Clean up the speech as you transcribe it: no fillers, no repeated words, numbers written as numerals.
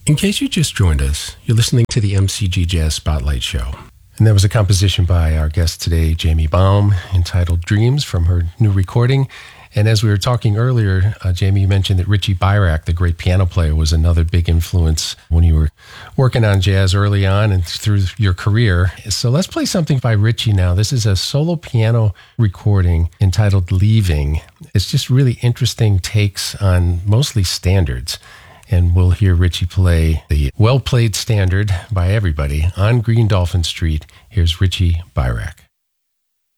In case you just joined us, you're listening to the MCG Jazz Spotlight Show. And that was a composition by our guest today, Jamie Baum, entitled Dreams, from her new recording. And as we were talking earlier, Jamie, you mentioned that Richie Byrack, the great piano player, was another big influence when you were working on jazz early on and through your career. So let's play something by Richie now. This is a solo piano recording entitled Leaving. It's just really interesting takes on mostly standards. And we'll hear Richie play the well-played standard by everybody on Green Dolphin Street. Here's Richie Byrack.